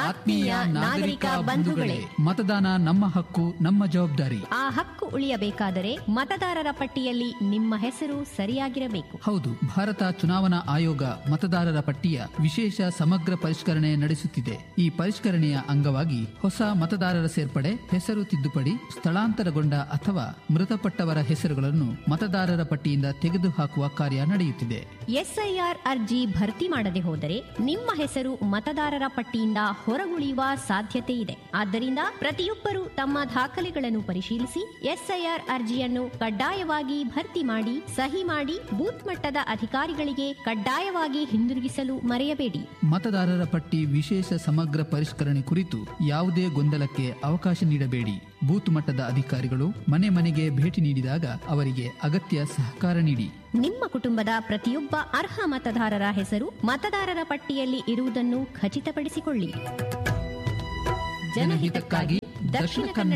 ಆತ್ಮೀಯ ನಾಗರಿಕ ಬಂಧುಗಳೇ, ಮತದಾನ ನಮ್ಮ ಹಕ್ಕು, ನಮ್ಮ ಜವಾಬ್ದಾರಿ. ಆ ಹಕ್ಕು ಉಳಿಯಬೇಕಾದರೆ ಮತದಾರರ ಪಟ್ಟಿಯಲ್ಲಿ ನಿಮ್ಮ ಹೆಸರು ಸರಿಯಾಗಿರಬೇಕು. ಹೌದು, ಭಾರತ ಚುನಾವಣಾ ಆಯೋಗ ಮತದಾರರ ಪಟ್ಟಿಯ ವಿಶೇಷ ಸಮಗ್ರ ಪರಿಷ್ಕರಣೆ ನಡೆಸುತ್ತಿದೆ. ಈ ಪರಿಷ್ಕರಣೆಯ ಅಂಗವಾಗಿ ಹೊಸ ಮತದಾರರ ಸೇರ್ಪಡೆ, ಹೆಸರು ತಿದ್ದುಪಡಿ, ಸ್ಥಳಾಂತರಗೊಂಡ ಅಥವಾ ಮೃತಪಟ್ಟವರ ಹೆಸರುಗಳನ್ನು ಮತದಾರರ ಪಟ್ಟಿಯಿಂದ ತೆಗೆದುಹಾಕುವ ಕಾರ್ಯ ನಡೆಯುತ್ತಿದೆ. ಎಸ್ಐಆರ್ ಅರ್ಜಿ ಭರ್ತಿ ಮಾಡದೆ ಹೋದರೆ ನಿಮ್ಮ ಹೆಸರು ಮತದಾರರ ಪಟ್ಟಿಯಿಂದ ಹೊರಗುಳಿಯುವ ಸಾಧ್ಯತೆ ಇದೆ. ಆದ್ದರಿಂದ ಪ್ರತಿಯೊಬ್ಬರು ತಮ್ಮ ದಾಖಲೆಗಳನ್ನು ಪರಿಶೀಲಿಸಿ ಎಸ್ಐಆರ್ ಅರ್ಜಿಯನ್ನು ಕಡ್ಡಾಯವಾಗಿ ಭರ್ತಿ ಮಾಡಿ, ಸಹಿ ಮಾಡಿ, ಬೂತ್ ಮಟ್ಟದ ಅಧಿಕಾರಿಗಳಿಗೆ ಕಡ್ಡಾಯವಾಗಿ ಹಿಂದಿರುಗಿಸಲು ಮರೆಯಬೇಡಿ. ಮತದಾರರ ಪಟ್ಟಿ ವಿಶೇಷ ಸಮಗ್ರ ಪರಿಷ್ಕರಣೆ ಕುರಿತು ಯಾವುದೇ ಗೊಂದಲಕ್ಕೆ ಅವಕಾಶ ನೀಡಬೇಡಿ. ಬೂತ್ ಮಟ್ಟದ ಅಧಿಕಾರಿಗಳು ಮನೆ ಮನೆಗೆ ಭೇಟಿ ನೀಡಿದಾಗ ಅವರಿಗೆ ಅಗತ್ಯ ಸಹಕಾರ ನೀಡಿ. ನಿಮ್ಮ ಕುಟುಂಬದ ಪ್ರತಿಯೊಬ್ಬ ಅರ್ಹ ಮತದಾರರ ಹೆಸರು ಮತದಾರರ ಪಟ್ಟಿಯಲ್ಲಿ ಇರುವುದನ್ನು ಖಚಿತಪಡಿಸಿಕೊಳ್ಳಿ. ಜನಹಿತಕ್ಕಾಗಿ ದಕ್ಷಿಣ ಕನ್ನಡ